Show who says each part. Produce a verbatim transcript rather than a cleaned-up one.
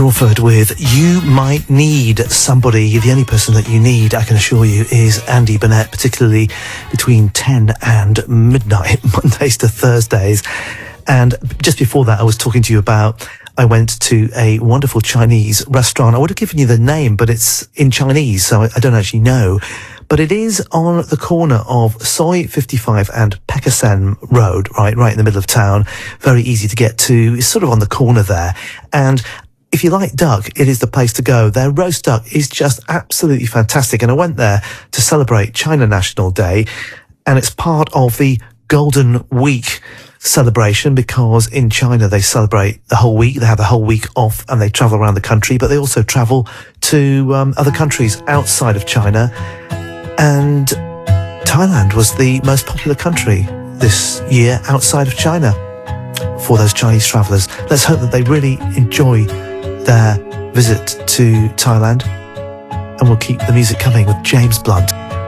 Speaker 1: Crawford with You Might Need Somebody. The only person that you need, I can assure you, is Andy Burnett, particularly between ten and midnight, Mondays to Thursdays. And just before that, I was talking to you about, I went to a wonderful Chinese restaurant. I would have given you the name, but it's in Chinese, so I don't actually know. But it is on the corner of Soi fifty-five and Pekasen Road, right, right in the middle of town. Very easy to get to. It's sort of on the corner there. And if you like duck, it is the place to go. Their roast duck is just absolutely fantastic. And I went there to celebrate China National Day. And it's part of the Golden Week celebration, because in China they celebrate the whole week. They have the whole week off and they travel around the country, but they also travel to um, other countries outside of China. And Thailand was the most popular country this year outside of China for those Chinese travellers. Let's hope that they really enjoy their visit to Thailand. And we'll keep the music coming with James Blunt.